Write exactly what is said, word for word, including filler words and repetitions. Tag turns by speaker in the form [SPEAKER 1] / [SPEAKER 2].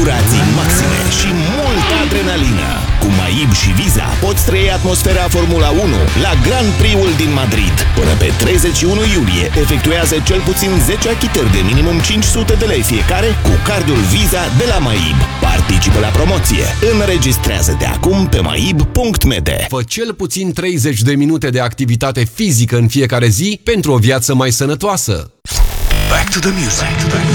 [SPEAKER 1] vibrații maxime și multă adrenalină. Cu MAIB și Visa poți trăi atmosfera Formula unu la Grand Prix-ul din Madrid. Până pe treizeci și unu iulie efectuează cel puțin zece achitări de minimum cinci sute de lei fiecare cu cardul Visa de la MAIB. Participă la promoție. Înregistrează-te acum pe maib punct m d.
[SPEAKER 2] Fă cel puțin treizeci de minute de activitate fizică în fiecare zi pentru o viață mai sănătoasă.
[SPEAKER 3] Back to the music.